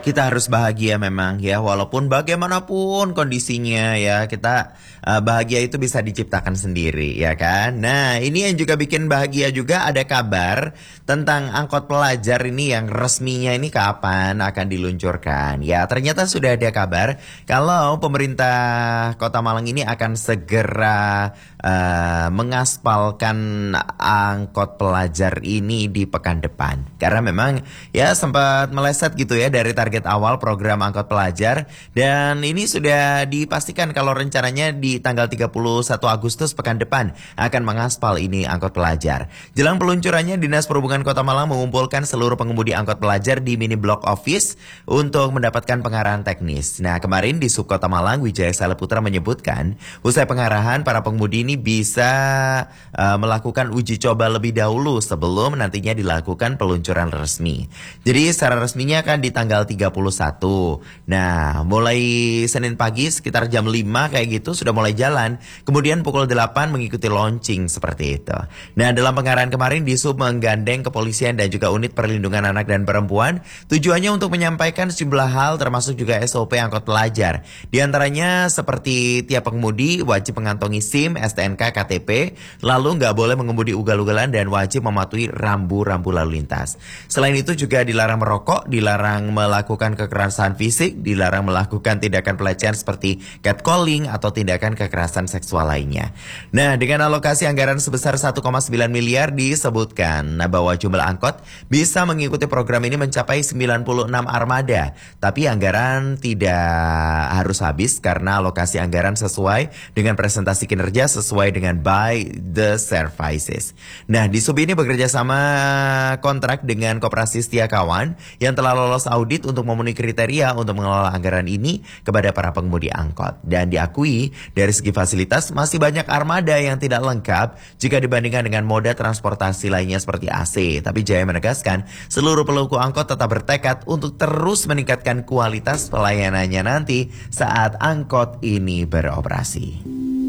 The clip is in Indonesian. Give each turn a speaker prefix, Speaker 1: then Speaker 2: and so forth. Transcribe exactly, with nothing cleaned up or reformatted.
Speaker 1: Kita harus bahagia memang ya, walaupun bagaimanapun kondisinya ya, kita uh, bahagia itu bisa diciptakan sendiri ya kan. Nah ini yang juga bikin bahagia juga, ada kabar tentang angkot pelajar ini yang resminya ini kapan akan diluncurkan. Ya ternyata sudah ada kabar kalau pemerintah Kota Malang ini akan segera uh, mengaspalkan angkot pelajar ini di pekan depan. Karena memang ya sempat meleset gitu ya dari target awal program angkot pelajar, dan ini sudah dipastikan kalau rencananya di tanggal tiga puluh satu Agustus pekan depan akan mengaspal ini angkot pelajar. Jelang peluncurannya, Dinas Perhubungan Kota Malang mengumpulkan seluruh pengemudi angkot pelajar di mini block office untuk mendapatkan pengarahan teknis. Nah kemarin di Sub Kota Malang, Wijaya Saleputra menyebutkan usai pengarahan para pengemudi ini bisa uh, melakukan uji coba lebih dahulu sebelum nantinya dilakukan peluncuran resmi. Jadi secara resminya kan di tanggal tiga puluh satu. Nah, mulai Senin pagi sekitar jam lima kayak gitu sudah mulai jalan. Kemudian pukul delapan mengikuti launching seperti itu. Nah, dalam pengarahan kemarin Disub menggandeng kepolisian dan juga unit perlindungan anak dan perempuan. Tujuannya untuk menyampaikan sejumlah hal termasuk juga S O P angkot pelajar. Di antaranya seperti tiap pengemudi wajib mengantongi SIM, S T N K, K T P, lalu nggak boleh mengemudi ugal-ugalan dan wajib mematuhi rambu-rambu lalu lintas. Selain itu juga dilarang merokok, dilarang melakukan kekerasan fisik, dilarang melakukan tindakan pelecehan seperti catcalling atau tindakan kekerasan seksual lainnya. Nah, dengan alokasi anggaran sebesar satu koma sembilan miliar disebutkan bahwa jumlah angkot bisa mengikuti program ini mencapai sembilan puluh enam armada. Tapi anggaran tidak harus habis karena alokasi anggaran sesuai dengan presentasi kinerja sesuai dengan by the services. Nah, di Sub ini bekerja sama kontrak dengan Koperasi Setia Kawan yang telah lolos audit untuk memenuhi kriteria untuk mengelola anggaran ini kepada para pengemudi angkot. Dan diakui dari segi fasilitas masih banyak armada yang tidak lengkap jika dibandingkan dengan moda transportasi lainnya seperti A C. Tapi Jaya menegaskan seluruh pelaku angkot tetap bertekad untuk terus meningkatkan kualitas pelayanannya nanti saat angkot ini beroperasi.